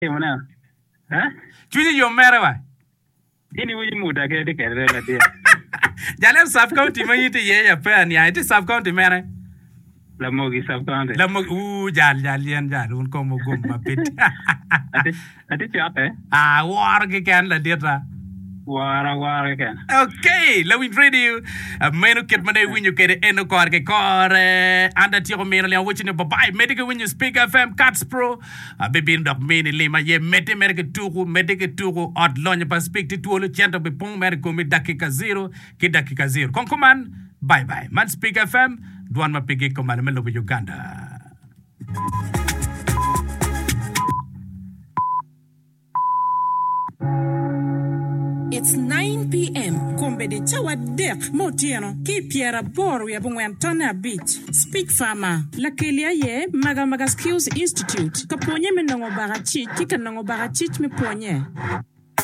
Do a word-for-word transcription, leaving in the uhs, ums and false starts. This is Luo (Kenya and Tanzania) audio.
Mana? Huh? Chuni yo mera Ini wuji muda ke de kere la dia. Jaler sub county ma yiti ye ya pa ni iti sub county mera. La mogi sub county. La mogi u jal jal yen jal un ko mo gum ma pit. Ati ati chate. Ah war ke kan la dita. Wara wara kan. Okay, la win radio. Meno ket mane win you kere eno kor ke kor anda tiro meno le wuchi ne bye medical win you speak F M Cats Pro. Baby ndok meni le ma ye mete merke turu medike turu od lonye pa speak ti tuolo chento be pong merko mi dakika zero ki dakika zero. Konkoman bye bye. Man speak F M duan ma pigi komane melo Uganda. It's nine p.m. Kombe de chawa dek motieno ki piera boru ya bungwen tona beach. Speak Farmer. La kelia ye maga maga skills institute. Kaponye menongo bagachi kika nongo bagachi me ponye.